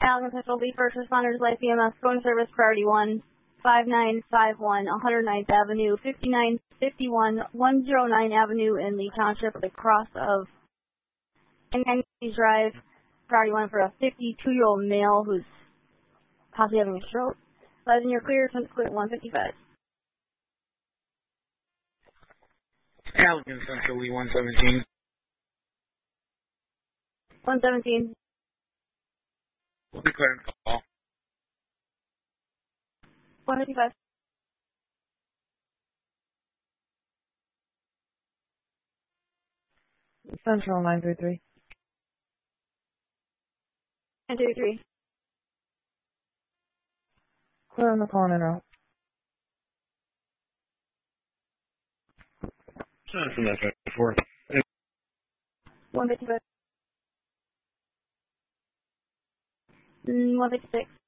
Allegan Central, lead first responders, life EMS, going service, priority 1, 5951, 109th Avenue, 5951, 109 Avenue in the township, the cross of Kennedy Drive, priority 1 for a 52-year-old male who's possibly having a stroke. Lives in your clear, clear 155. Allegan Central, Lee 117. 117. We'll be clearing the call. 155. Central 933. 933. Clear on the phone and out. Central 934. 155. 156.